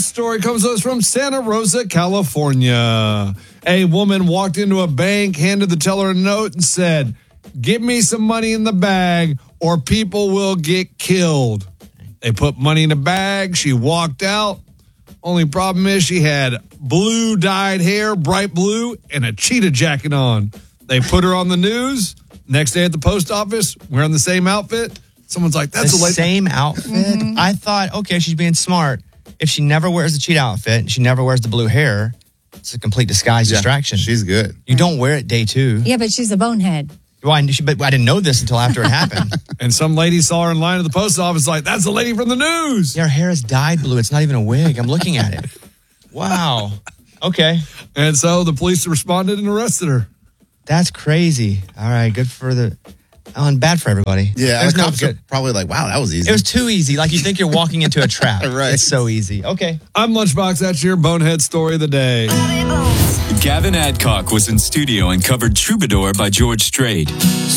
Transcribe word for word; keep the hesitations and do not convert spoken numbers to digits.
story comes to us from Santa Rosa, California. A woman walked into a bank, handed the teller a note, and said, "Give me some money in the bag or people will get killed." They put money in the bag. She walked out. Only problem is she had blue dyed hair, bright blue, and a cheetah jacket on. They put her on the news. Next day at the post office, wearing the same outfit. Someone's like, that's the a late- same outfit? Mm-hmm. I thought, okay, she's being smart. If she never wears the cheetah outfit and she never wears the blue hair, it's a complete disguise yeah, distraction. She's good. You don't wear it day two. Yeah, but she's a bonehead. Well, I, she, but I didn't know this until after it happened. And some lady saw her in line at the post office like, that's the lady from the news. Yeah, her hair is dyed blue. It's not even a wig. I'm looking at it. Wow. Okay. And so the police responded and arrested her. That's crazy. All right, good for the... Oh, and bad for everybody. Yeah, There's the no cops good. are probably like, wow, that was easy. It was too easy. Like you think you're walking into a trap. Right. It's so easy. Okay. I'm Lunchbox. That's your bonehead story of the day. Gavin Adcock was in studio and covered Troubadour by George Strait.